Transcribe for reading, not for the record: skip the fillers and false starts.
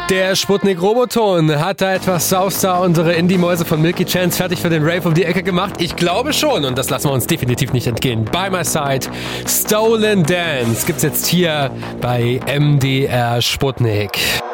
Der Sputnik Roboton hat da etwas sauster unsere Indie-Mäuse von Milky Chance fertig für den Rave um die Ecke gemacht. Ich glaube schon und das lassen wir uns definitiv nicht entgehen. By My Side, Stolen Dance gibt's jetzt hier bei MDR Sputnik.